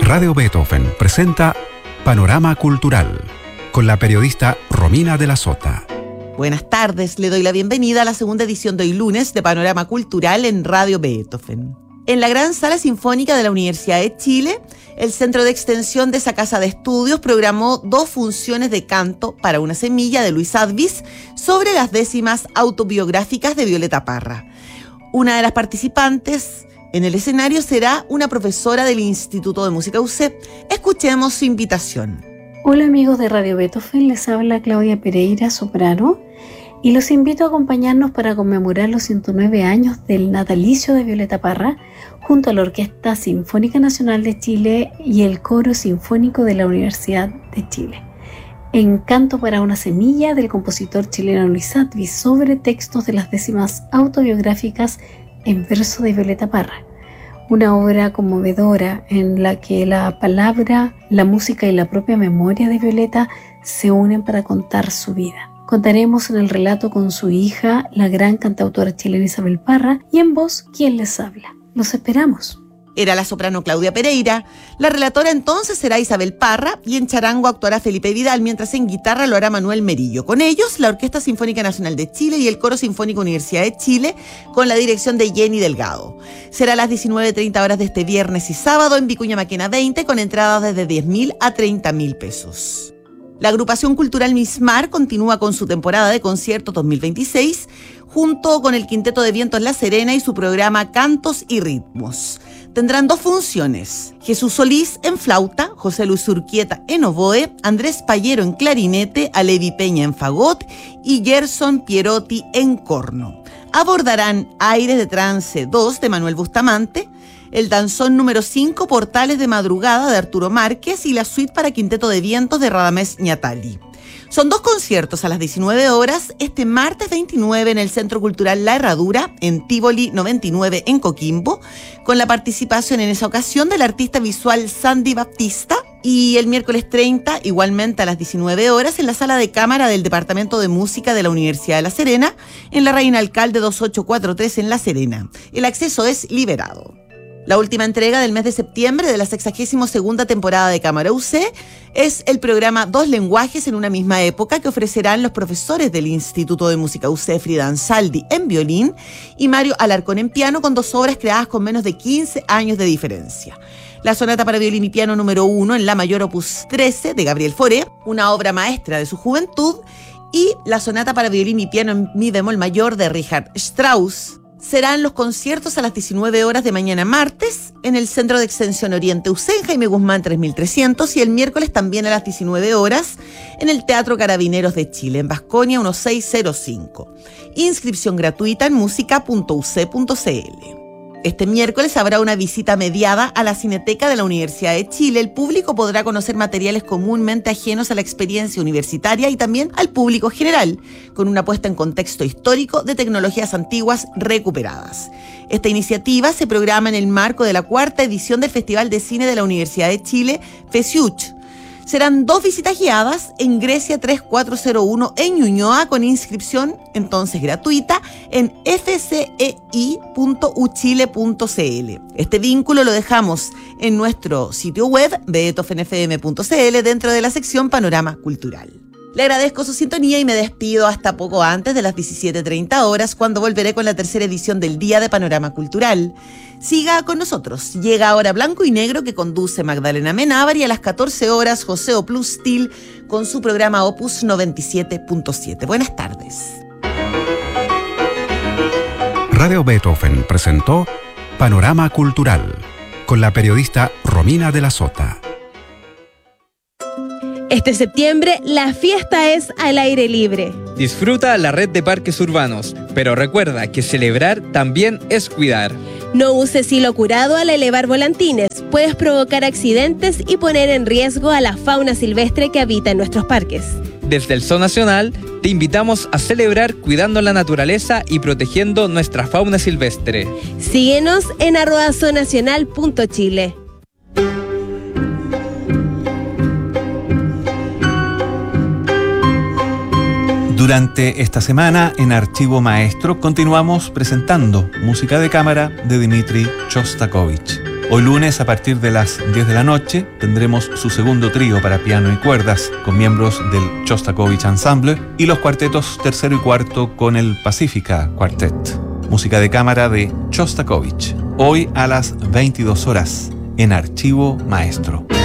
Radio Beethoven presenta Panorama Cultural con la periodista Romina de la Sota. Buenas tardes, le doy la bienvenida a la segunda edición de hoy lunes de Panorama Cultural en Radio Beethoven. En la Gran Sala Sinfónica de la Universidad de Chile, el Centro de Extensión de esa casa de estudios programó 2 funciones de canto para una semilla de Luis Advis sobre las décimas autobiográficas de Violeta Parra. Una de las participantes en el escenario será una profesora del Instituto de Música UC. Escuchemos su invitación. Hola amigos de Radio Beethoven, les habla Claudia Pereira, soprano, y los invito a acompañarnos para conmemorar los 109 años del natalicio de Violeta Parra junto a la Orquesta Sinfónica Nacional de Chile y el Coro Sinfónico de la Universidad de Chile. En Canto para una semilla del compositor chileno Luis Advis sobre textos de las décimas autobiográficas en verso de Violeta Parra. Una obra conmovedora en la que la palabra, la música y la propia memoria de Violeta se unen para contar su vida. Contaremos en el relato con su hija, la gran cantautora chilena Isabel Parra, y en voz, ¿quién les habla? Los esperamos. Era la soprano Claudia Pereira, la relatora entonces será Isabel Parra y en charango actuará Felipe Vidal, mientras en guitarra lo hará Manuel Merillo. Con ellos, la Orquesta Sinfónica Nacional de Chile y el Coro Sinfónico Universidad de Chile con la dirección de Jenny Delgado. Será a las 19:30 horas de este viernes y sábado en Vicuña Maquena 20 con entradas desde 10.000 a 30.000 pesos. La agrupación cultural Mismar continúa con su temporada de conciertos 2026 junto con el Quinteto de Vientos La Serena y su programa Cantos y Ritmos. Tendrán 2 funciones: Jesús Solís en flauta, José Luis Urquieta en oboe, Andrés Payero en clarinete, Alevi Peña en fagot y Gerson Pierotti en corno. Abordarán Aires de Trance 2 de Manuel Bustamante, el danzón número 5 Portales de Madrugada de Arturo Márquez y la suite para Quinteto de Vientos de Radamés Ñatali. Son 2 conciertos a las 19 horas este martes 29 en el Centro Cultural La Herradura, en Tívoli 99 en Coquimbo, con la participación en esa ocasión del artista visual Sandy Baptista, y el miércoles 30, igualmente a las 19 horas, en la Sala de Cámara del Departamento de Música de la Universidad de La Serena, en la Reina Alcalde 2843 en La Serena. El acceso es liberado. La última entrega del mes de septiembre de la 62ª temporada de Cámara UC es el programa 2 lenguajes en una misma época que ofrecerán los profesores del Instituto de Música UC, Frida Ansaldi en violín y Mario Alarcón en piano, con 2 obras creadas con menos de 15 años de diferencia. La sonata para violín y piano número 1 en la mayor opus 13 de Gabriel Fauré, una obra maestra de su juventud, y la sonata para violín y piano en mi bemol mayor de Richard Strauss. Serán los conciertos a las 19 horas de mañana martes en el Centro de Extensión Oriente UC en Jaime Guzmán 3300 y el miércoles también a las 19 horas en el Teatro Carabineros de Chile en Vasconia 1605. Inscripción gratuita en musica.uc.cl. Este miércoles habrá una visita mediada a la Cineteca de la Universidad de Chile. El público podrá conocer materiales comúnmente ajenos a la experiencia universitaria y también al público general, con una puesta en contexto histórico de tecnologías antiguas recuperadas. Esta iniciativa se programa en el marco de la 4ª edición del Festival de Cine de la Universidad de Chile, FESIUCH. Serán 2 visitas guiadas en Grecia 3401 en Ñuñoa, con inscripción entonces gratuita en fcei.uchile.cl. Este vínculo lo dejamos en nuestro sitio web beethovenfm.cl dentro de la sección Panorama Cultural. Le agradezco su sintonía y me despido hasta poco antes de las 17:30 horas, cuando volveré con la 3ª edición del Día de Panorama Cultural. Siga con nosotros. Llega ahora Blanco y Negro, que conduce Magdalena Menábar, y a las 14 horas José Oplus Stil con su programa Opus 97.7. Buenas tardes. Radio Beethoven presentó Panorama Cultural con la periodista Romina de la Sota. Este septiembre, la fiesta es al aire libre. Disfruta la red de parques urbanos, pero recuerda que celebrar también es cuidar. No uses hilo curado al elevar volantines. Puedes provocar accidentes y poner en riesgo a la fauna silvestre que habita en nuestros parques. Desde el Zoo Nacional, te invitamos a celebrar cuidando la naturaleza y protegiendo nuestra fauna silvestre. Síguenos en @zoonacional.chile. Durante esta semana, en Archivo Maestro, continuamos presentando música de cámara de Dmitri Shostakovich. Hoy lunes, a partir de las 10 de la noche, tendremos su segundo trío para piano y cuerdas, con miembros del Shostakovich Ensemble y los cuartetos tercero y cuarto con el Pacifica Quartet. Música de cámara de Shostakovich. Hoy a las 22 horas, en Archivo Maestro.